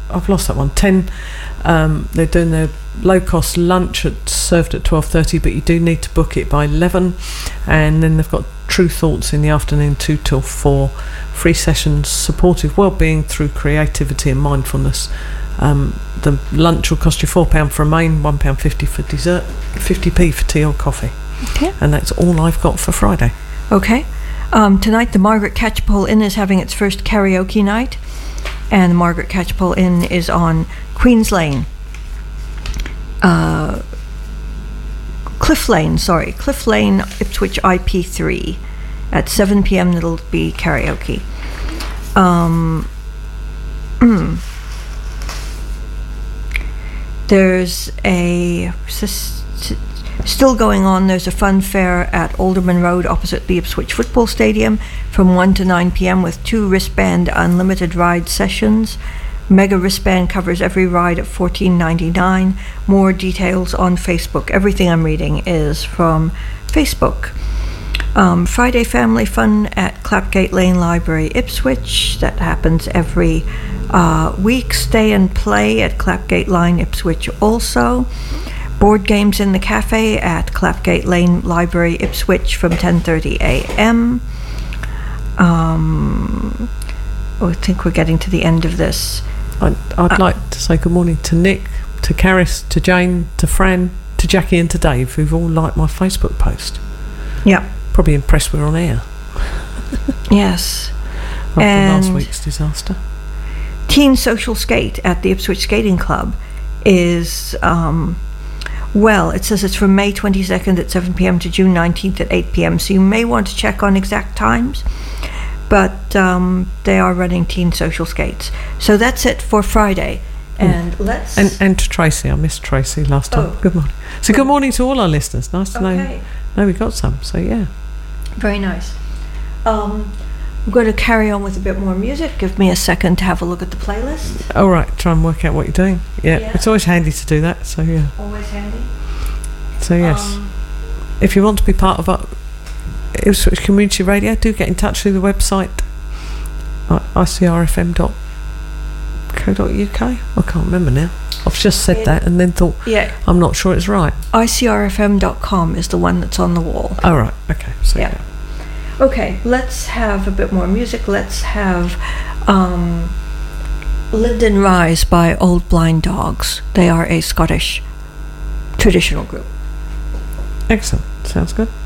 I've lost that one. 10. They're doing their low-cost lunch served at 12:30, but you do need to book it by 11. And then they've got True Thoughts in the afternoon, 2 till 4. Free sessions, supportive well-being through creativity and mindfulness. The lunch will cost you £4 for a main, £1.50 for dessert, 50p for tea or coffee. Okay. And that's all I've got for Friday. Okay. Tonight, the Margaret Catchpole Inn is having its first karaoke night. And the Margaret Catchpole Inn is on Queen's Lane. Cliff Lane, Ipswich IP3. At 7 p.m. it'll be karaoke. There's still going on, there's a fun fair at Alderman Road opposite the Ipswich Football Stadium from 1 to 9 p.m. with 2 wristband unlimited ride sessions. Mega wristband covers every ride at $14.99. More details on Facebook. Everything I'm reading is from Facebook. Friday Family Fun at Clapgate Lane Library, Ipswich. That happens every week. Stay and Play at Clapgate Line, Ipswich also. Board games in the cafe at Clapgate Lane Library, Ipswich from 10:30 a.m. I think we're getting to the end of this. I'd like to say good morning to Nick, to Caris, to Jane, to Fran, to Jackie and to Dave, who've all liked my Facebook post. Yep. Probably impressed we're on air. Yes. After last week's disaster. Teen Social Skate at the Ipswich Skating Club is, it says it's from May 22nd at 7 p.m. to June 19th at 8 p.m. So you may want to check on exact times. But they are running teen social skates. So that's it for Friday. And let's... And to Tracy. I missed Tracy last time. Good morning. So good morning to all our listeners. Nice to know we got some. So, yeah. Very nice. We're going to carry on with a bit more music. Give me a second to have a look at the playlist. All right. Try and work out what you're doing. Yeah. It's always handy to do that. So, yeah. Always handy. So, yes. If you want to be part of our Ipswich Community Radio, do get in touch through the website icrfm.co.uk. I can't remember now. I've just said that and then thought, I'm not sure it's right. icrfm.com is the one that's on the wall. Oh, right. Okay. So, yeah. Okay, let's have a bit more music. Let's have Linden Rise by Old Blind Dogs. They are a Scottish traditional group. Excellent. Sounds good.